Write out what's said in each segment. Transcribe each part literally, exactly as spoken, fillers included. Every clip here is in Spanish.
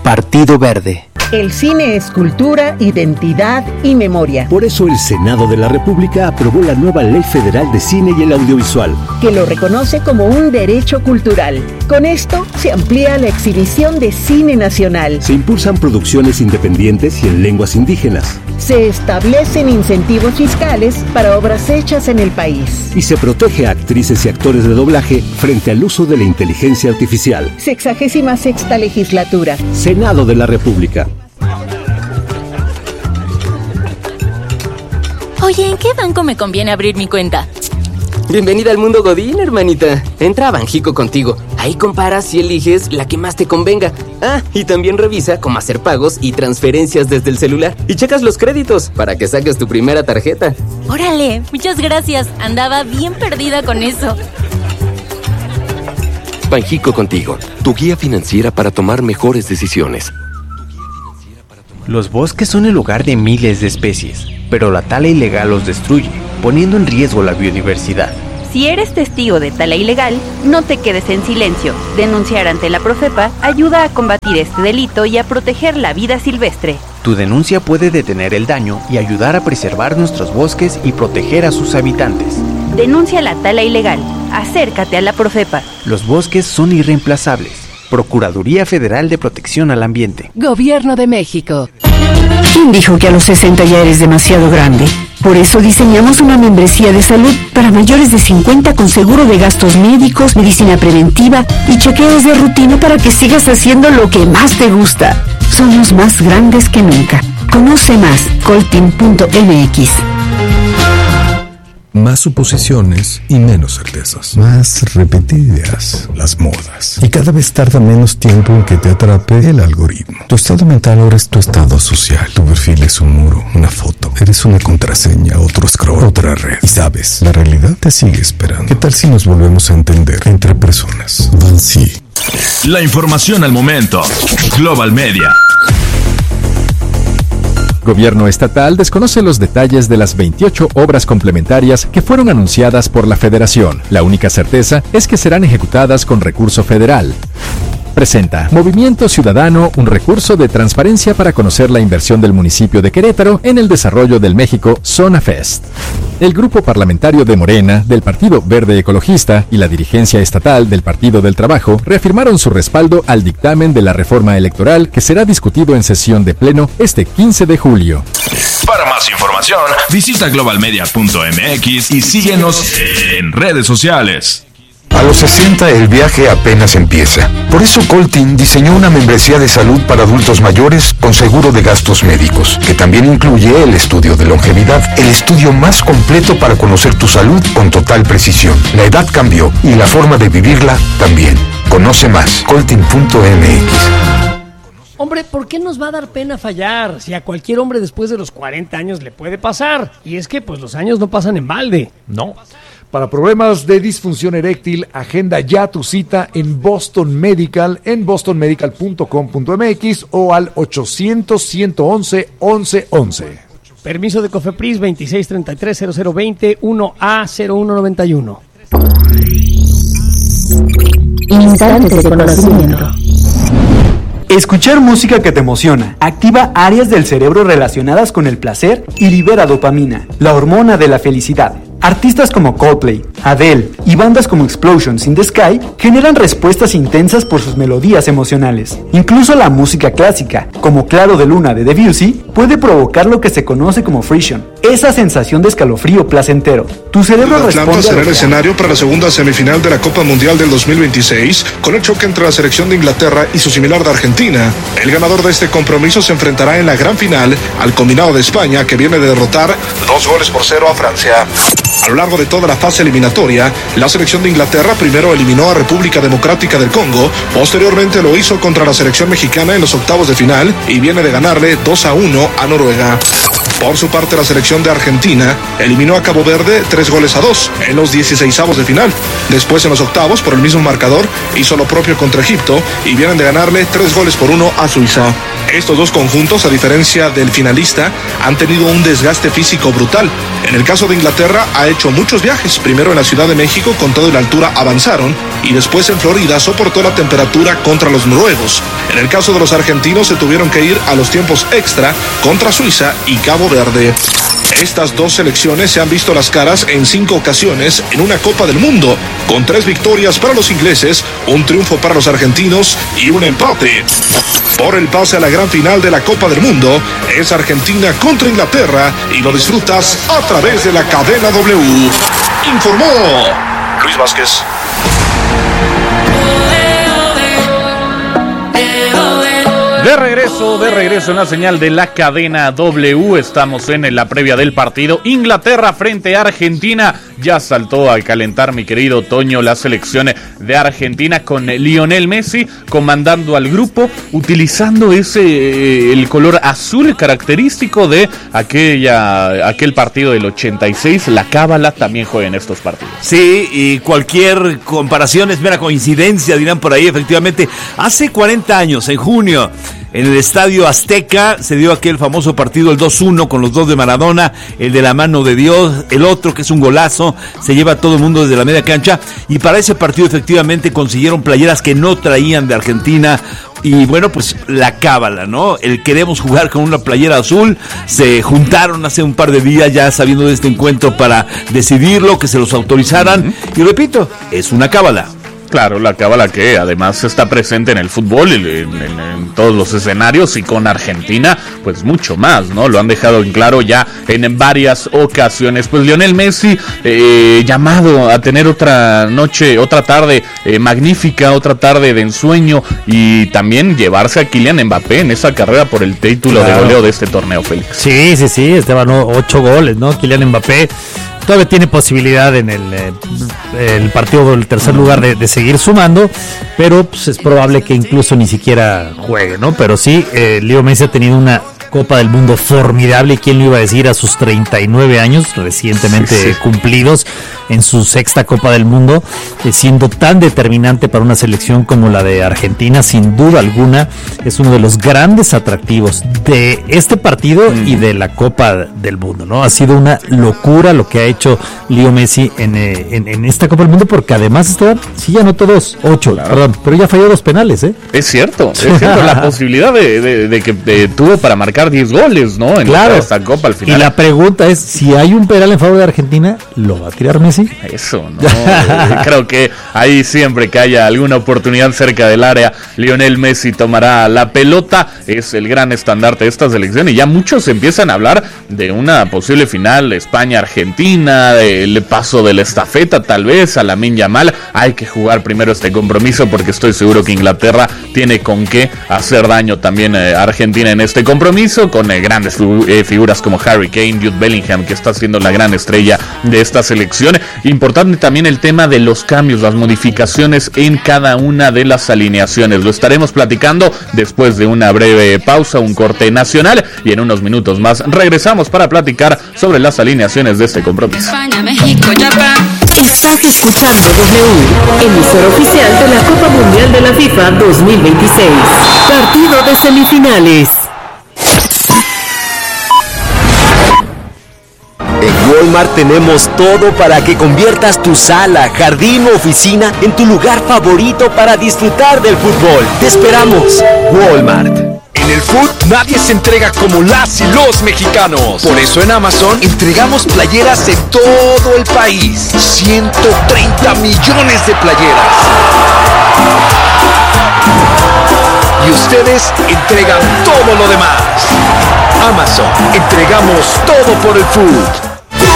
Partido Verde. El cine es cultura, identidad y memoria. Por eso el Senado de la República aprobó la nueva Ley Federal de Cine y el Audiovisual, que lo reconoce como un derecho cultural. Con esto se amplía la exhibición de cine nacional. Se impulsan producciones independientes y en lenguas indígenas. Se establecen incentivos fiscales para obras hechas en el país. Y se protege a actrices y actores de doblaje frente al uso de la inteligencia artificial. Sexagésima sexta legislatura. Senado de la República. Oye, ¿en qué banco me conviene abrir mi cuenta? Bienvenida al mundo Godín, hermanita. Entra a Banjico contigo. Ahí comparas y eliges la que más te convenga. Ah, y también revisa cómo hacer pagos y transferencias desde el celular. Y checas los créditos para que saques tu primera tarjeta. ¡Órale! Muchas gracias. Andaba bien perdida con eso. Banjico contigo, tu guía financiera para tomar mejores decisiones. Los bosques son el hogar de miles de especies, pero la tala ilegal los destruye, poniendo en riesgo la biodiversidad. Si eres testigo de tala ilegal, no te quedes en silencio. Denunciar ante la Profepa ayuda a combatir este delito y a proteger la vida silvestre. Tu denuncia puede detener el daño y ayudar a preservar nuestros bosques y proteger a sus habitantes. Denuncia la tala ilegal. Acércate a la Profepa. Los bosques son irreemplazables. Procuraduría Federal de Protección al Ambiente. Gobierno de México. ¿Quién dijo que a los sesenta ya eres demasiado grande? Por eso diseñamos una membresía de salud para mayores de cincuenta con seguro de gastos médicos, medicina preventiva y chequeos de rutina para que sigas haciendo lo que más te gusta. Somos más grandes que nunca. Conoce más, coltin punto m x. Más suposiciones y menos certezas. Más repetidas las modas. Y cada vez tarda menos tiempo en que te atrape el algoritmo. Tu estado mental ahora es tu estado social. Tu perfil es un muro, una foto. Eres una contraseña, otro scroll, otra red. Y sabes, la realidad te sigue esperando. ¿Qué tal si nos volvemos a entender entre personas? Bansi. La información al momento. Global Media. Gobierno estatal desconoce los detalles de las veintiocho obras complementarias que fueron anunciadas por la Federación. La única certeza es que serán ejecutadas con recurso federal. Presenta Movimiento Ciudadano un recurso de transparencia para conocer la inversión del municipio de Querétaro en el desarrollo del México Zona Fest. El grupo parlamentario de Morena, del Partido Verde Ecologista y la dirigencia estatal del Partido del Trabajo reafirmaron su respaldo al dictamen de la reforma electoral que será discutido en sesión de pleno este quince de julio. Para más información, visita global media punto m x y síguenos en redes sociales. A los sesenta el viaje apenas empieza. Por eso Coltin diseñó una membresía de salud para adultos mayores con seguro de gastos médicos, que también incluye el estudio de longevidad, el estudio más completo para conocer tu salud con total precisión. La edad cambió y la forma de vivirla también. Conoce más, coltin punto m x. Hombre, ¿por qué nos va a dar pena fallar? Si a cualquier hombre después de los cuarenta años le puede pasar. Y es que pues los años no pasan en balde. No. Para problemas de disfunción eréctil, agenda ya tu cita en Boston Medical, en boston medical punto com punto m x o al ochocientos, ciento once, once once. Permiso de COFEPRIS veintiséis treinta y tres cero cero veinte uno A cero uno noventa y uno. Instantes de conocimiento. Escuchar música que te emociona activa áreas del cerebro relacionadas con el placer y libera dopamina, la hormona de la felicidad. Artistas como Coldplay, Adele y bandas como Explosions in the Sky generan respuestas intensas por sus melodías emocionales. Incluso la música clásica, como Claro de Luna de Debussy, puede provocar lo que se conoce como frisson, esa sensación de escalofrío placentero. Tu cerebro Atlanta responde será a el escenario para la segunda semifinal de la Copa Mundial del dos mil veintiséis, con el choque entre la selección de Inglaterra y su similar de Argentina. El ganador de este compromiso se enfrentará en la gran final al combinado de España, que viene de derrotar dos goles por cero a Francia. A lo largo de toda la fase eliminatoria, la selección de Inglaterra primero eliminó a República Democrática del Congo, posteriormente lo hizo contra la selección mexicana en los octavos de final y viene de ganarle dos a uno a Noruega. Por su parte, la selección de Argentina eliminó a Cabo Verde tres goles a dos en los dieciseisavos de final. Después, en los octavos, por el mismo marcador, hizo lo propio contra Egipto y vienen de ganarle tres goles por uno a Suiza. Estos dos conjuntos, a diferencia del finalista, han tenido un desgaste físico brutal. En el caso de Inglaterra, ha hecho muchos viajes, primero en la Ciudad de México con todo y la altura avanzaron y después en Florida soportó la temperatura contra los noruegos. En el caso de los argentinos se tuvieron que ir a los tiempos extra contra Suiza y Cabo Verde. Estas dos selecciones se han visto las caras en cinco ocasiones en una Copa del Mundo, con tres victorias para los ingleses, un triunfo para los argentinos y un empate. Por el pase a la gran final de la Copa del Mundo, es Argentina contra Inglaterra y lo disfrutas a través de la cadena W. Informó Luis Vázquez. De regreso, de regreso en la señal de la cadena W, estamos en la previa del partido Inglaterra frente a Argentina. Ya saltó al calentar, mi querido Toño, la selección de Argentina con Lionel Messi comandando al grupo, utilizando ese el color azul característico de aquella aquel partido del ochenta y seis. La cábala también juega en estos partidos. Sí, y cualquier comparación es mera coincidencia, dirán por ahí. Efectivamente, hace cuarenta años, en junio, en el Estadio Azteca se dio aquel famoso partido, el dos uno, con los dos de Maradona, el de la mano de Dios, el otro que es un golazo, se lleva a todo el mundo desde la media cancha, y para ese partido efectivamente consiguieron playeras que no traían de Argentina, y bueno, pues la cábala, ¿no? El queremos jugar con una playera azul, se juntaron hace un par de días ya sabiendo de este encuentro para decidirlo, que se los autorizaran, uh-huh. Y repito, es una cábala. Claro, la cábala que además está presente en el fútbol, en, en, en todos los escenarios, y con Argentina, pues mucho más, ¿no? Lo han dejado en claro ya en, en varias ocasiones. Pues Lionel Messi, eh, llamado a tener otra noche, otra tarde eh, magnífica, otra tarde de ensueño, y también llevarse a Kylian Mbappé en esa carrera por el título claro. de goleo de este torneo, Félix. Sí, sí, sí, estaban ocho goles, ¿no? Kylian Mbappé todavía tiene posibilidad en el, eh, el partido del tercer lugar de, de seguir sumando, pero pues, es probable que incluso ni siquiera juegue, ¿no? Pero sí, eh, Leo Messi ha tenido una Copa del Mundo formidable, ¿quién lo iba a decir? A sus treinta y nueve años recientemente sí, sí. cumplidos, en su sexta Copa del Mundo, eh, siendo tan determinante para una selección como la de Argentina, sin duda alguna, es uno de los grandes atractivos de este partido mm. y de la Copa del Mundo, ¿no? Ha sido una locura lo que ha hecho Leo Messi en, eh, en, en esta Copa del Mundo, porque además Esteban, sí ya anotó dos, ocho, claro. perdón, pero ya falló dos penales, ¿eh? Es cierto, es cierto, la posibilidad de, de, de que de, tuvo para marcar diez goles, ¿no? En claro. esta Copa al final. Y la pregunta es, si hay un penal en favor de Argentina, ¿lo va a tirar Messi? Eso, ¿no? Creo que ahí siempre que haya alguna oportunidad cerca del área, Lionel Messi tomará la pelota, es el gran estandarte de esta selección, y ya muchos empiezan a hablar de una posible final España-Argentina, del paso de la estafeta tal vez a Lamine Yamal. Hay que jugar primero este compromiso porque estoy seguro que Inglaterra tiene con qué hacer daño también a eh, Argentina en este compromiso, con eh, grandes eh, figuras como Harry Kane, Jude Bellingham, que está siendo la gran estrella de esta selección. Importante también el tema de los cambios, las modificaciones en cada una de las alineaciones. Lo estaremos platicando después de una breve pausa, un corte nacional, y en unos minutos más regresamos para platicar sobre las alineaciones de este compromiso. España, México, Japón. Estás escuchando W, emisora oficial de la Copa Mundial de la FIFA dos mil veintiséis. Partido de semifinales. En Walmart tenemos todo para que conviertas tu sala, jardín o oficina en tu lugar favorito para disfrutar del fútbol. Te esperamos, Walmart. En el food nadie se entrega como las y los mexicanos. Por eso en Amazon entregamos playeras en todo el país. ciento treinta millones de playeras. Y ustedes entregan todo lo demás. Amazon, entregamos todo por el food.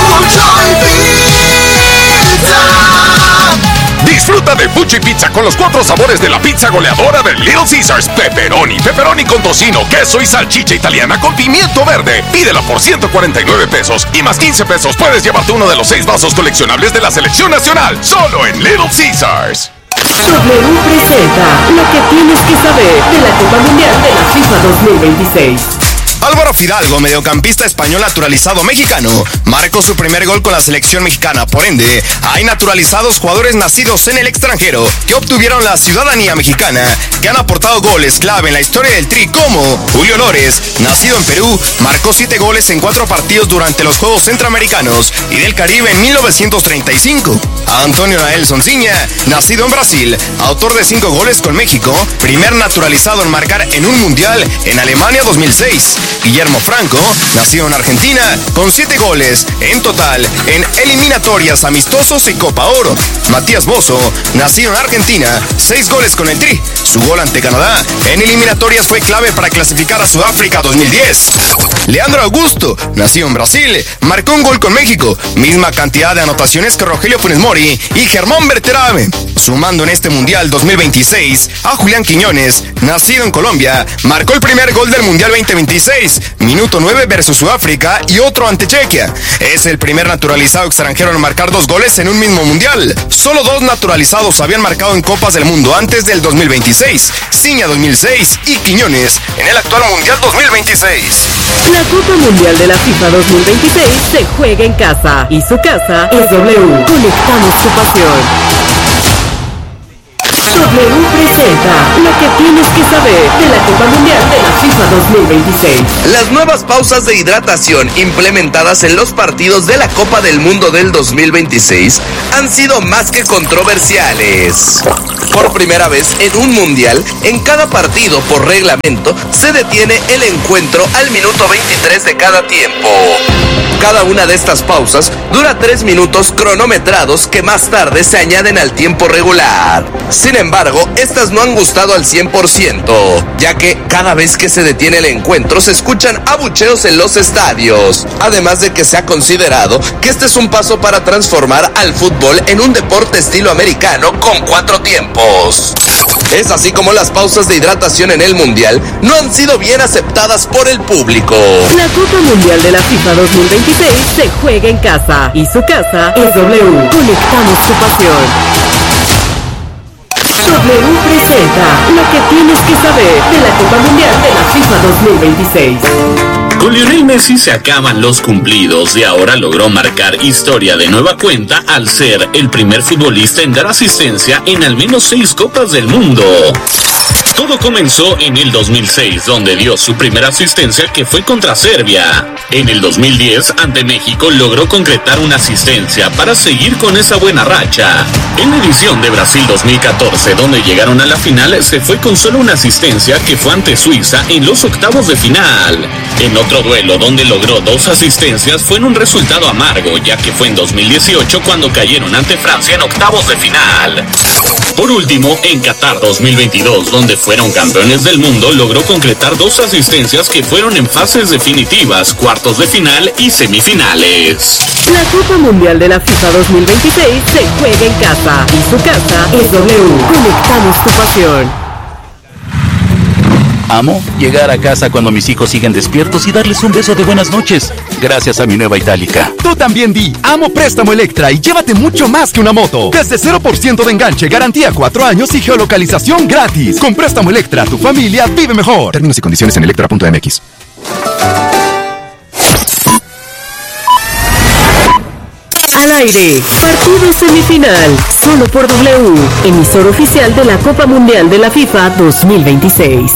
Disfruta de Fuji Pizza con los cuatro sabores de la pizza goleadora de Little Caesars. Pepperoni, pepperoni con tocino, queso y salchicha italiana con pimiento verde. Pídela por ciento cuarenta y nueve pesos y más quince pesos puedes llevarte uno de los seis vasos coleccionables de la selección nacional. Solo en Little Caesars. W presenta lo que tienes que saber de la Copa Mundial de la FIFA dos mil veintiséis. Álvaro Fidalgo, mediocampista español naturalizado mexicano, marcó su primer gol con la selección mexicana. Por ende, hay naturalizados jugadores nacidos en el extranjero que obtuvieron la ciudadanía mexicana, que han aportado goles clave en la historia del Tri, como Julio Lores, nacido en Perú, marcó siete goles en cuatro partidos durante los Juegos Centroamericanos y del Caribe en mil novecientos treinta y cinco. Antonio Nael Sonsiña, nacido en Brasil, autor de cinco goles con México, primer naturalizado en marcar en un mundial en Alemania dos mil seis. Guillermo Franco, nacido en Argentina, con siete goles en total en eliminatorias, amistosos y Copa Oro. Matías Bozo, nacido en Argentina, seis goles con el Tri. Su gol ante Canadá en eliminatorias fue clave para clasificar a Sudáfrica dos mil diez. Leandro Augusto, nacido en Brasil, marcó un gol con México, misma cantidad de anotaciones que Rogelio Funes Mori y Germán Berterame, sumando en este Mundial dos mil veintiséis a Julián Quiñones, nacido en Colombia, marcó el primer gol del Mundial veinte veintiséis, minuto nueve versus Sudáfrica y otro ante Chequia. Es el primer naturalizado extranjero en marcar dos goles en un mismo Mundial. Solo dos naturalizados habían marcado en Copas del Mundo antes del dos mil veintiséis, Ciña dos mil seis y Quiñones en el actual Mundial dos mil veintiséis. La Copa Mundial de la FIFA dos mil veintiséis se juega en casa y su casa es W. Conectamos tu pasión. W presenta lo que tienes que saber de la Copa Mundial de la FIFA dos mil veintiséis. Las nuevas pausas de hidratación implementadas en los partidos de la Copa del Mundo del dos mil veintiséis han sido más que controversiales. Por primera vez en un mundial, en cada partido por reglamento se detiene el encuentro al minuto veintitrés de cada tiempo. Cada una de estas pausas dura tres minutos cronometrados que más tarde se añaden al tiempo regular. Sin embargo, estas no han gustado al cien por ciento, ya que cada vez que se detiene el encuentro se escuchan abucheos en los estadios. Además de que se ha considerado que este es un paso para transformar al fútbol en un deporte estilo americano con cuatro tiempos. Es así como las pausas de hidratación en el mundial no han sido bien aceptadas por el público. La Copa Mundial de la FIFA dos mil veintiséis se juega en casa y su casa es W. Conectamos tu pasión. W presenta lo que tienes que saber de la Copa Mundial de la FIFA dos mil veintiséis. Con Lionel Messi se acaban los cumplidos y ahora logró marcar historia de nueva cuenta al ser el primer futbolista en dar asistencia en al menos seis Copas del Mundo. Todo comenzó en el dos mil seis, donde dio su primera asistencia, que fue contra Serbia. En el dos mil diez, ante México, logró concretar una asistencia para seguir con esa buena racha. En la edición de Brasil dos mil catorce, donde llegaron a la final, se fue con solo una asistencia, que fue ante Suiza en los octavos de final. En otro duelo donde logró dos asistencias fue en un resultado amargo, ya que fue en dos mil dieciocho cuando cayeron ante Francia en octavos de final. Por último, en Qatar dos mil veintidós, donde fueron campeones del mundo, logró concretar dos asistencias que fueron en fases definitivas, cuartos de final y semifinales. La Copa Mundial de la FIFA dos mil veintiséis se juega en casa y su casa es W. Conectamos tu pasión. Amo llegar a casa cuando mis hijos siguen despiertos y darles un beso de buenas noches, gracias a mi nueva Itálica. Tú también di, amo Préstamo Electra y llévate mucho más que una moto. Desde cero por ciento de enganche, garantía cuatro años y geolocalización gratis. Con Préstamo Electra, tu familia vive mejor. Términos y condiciones en electra punto m x. Al aire, partido semifinal, solo por W, emisor oficial de la Copa Mundial de la FIFA dos mil veintiséis.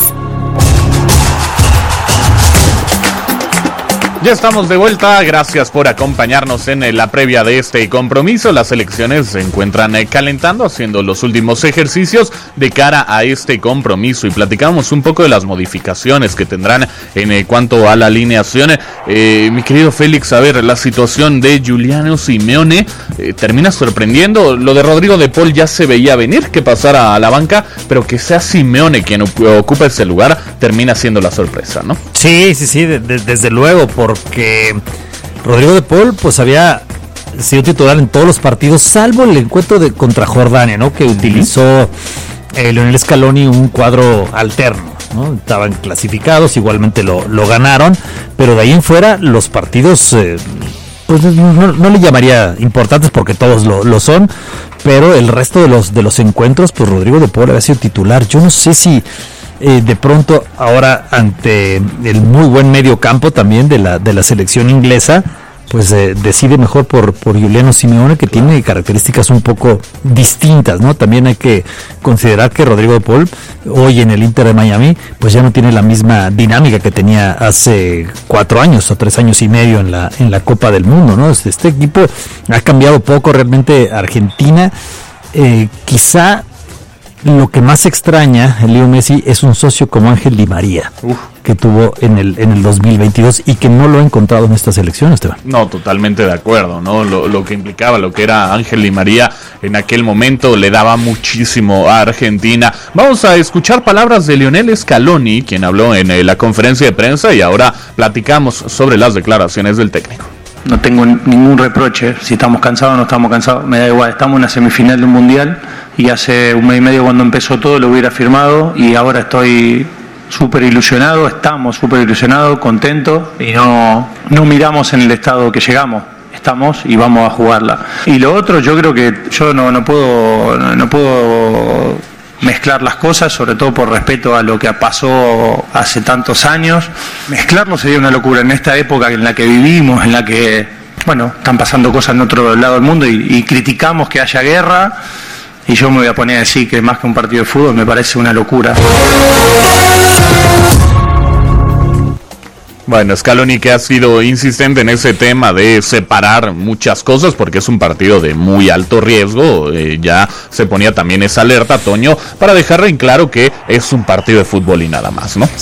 Ya estamos de vuelta, gracias por acompañarnos en la previa de este compromiso. Las selecciones se encuentran calentando, haciendo los últimos ejercicios de cara a este compromiso y platicamos un poco de las modificaciones que tendrán en cuanto a la alineación. Eh, mi querido Félix, a ver, la situación de Giuliano Simeone eh, termina sorprendiendo. Lo de Rodrigo de Paul ya se veía venir que pasara a la banca, pero que sea Simeone quien ocupa ese lugar termina siendo la sorpresa, ¿no? Sí, sí, sí, de, de, desde luego, porque Rodrigo de Paul pues había sido titular en todos los partidos, salvo el encuentro de contra Jordania, ¿no? Que uh-huh. utilizó eh, Lionel Scaloni un cuadro alterno, ¿no? Estaban clasificados, igualmente lo, lo ganaron, pero de ahí en fuera los partidos eh, pues no, no, no le llamaría importantes porque todos lo, lo son, pero el resto de los de los encuentros pues Rodrigo de Paul había sido titular. Yo no sé si eh, de pronto ahora ante el muy buen medio campo también de la, de la selección inglesa, pues eh, decide mejor por, por Giuliano Simeone, que tiene características un poco distintas, ¿no? También hay que considerar que Rodrigo de Paul, hoy en el Inter de Miami, pues ya no tiene la misma dinámica que tenía hace cuatro años o tres años y medio en la, en la Copa del Mundo, ¿no? Este, este equipo ha cambiado poco realmente. Argentina, eh, quizá lo que más extraña en Leo Messi es un socio como Ángel Di María, Uf. que tuvo en el en el dos mil veintidós y que no lo ha encontrado en esta selección, Esteban. No, totalmente de acuerdo, ¿no? Lo, lo que implicaba, lo que era Ángel Di María en aquel momento le daba muchísimo a Argentina. Vamos a escuchar palabras de Lionel Scaloni, quien habló en eh, la conferencia de prensa, y ahora platicamos sobre las declaraciones del técnico. No tengo ningún reproche, si estamos cansados o no estamos cansados, me da igual, estamos en una semifinal de un mundial y hace un mes y medio cuando empezó todo lo hubiera firmado y ahora estoy súper ilusionado, estamos súper ilusionados, contentos y no, no miramos en el estado que llegamos, estamos y vamos a jugarla. Y lo otro, yo creo que yo no, no puedo, no, no puedo mezclar las cosas, sobre todo por respeto a lo que pasó hace tantos años. Mezclarlo sería una locura en esta época en la que vivimos, en la que, bueno, están pasando cosas en otro lado del mundo y, y criticamos que haya guerra, y yo me voy a poner a decir que más que un partido de fútbol me parece una locura. Bueno, Scaloni, que ha sido insistente en ese tema de separar muchas cosas porque es un partido de muy alto riesgo, eh, ya se ponía también esa alerta, Toño, para dejar en claro que es un partido de fútbol y nada más, ¿no?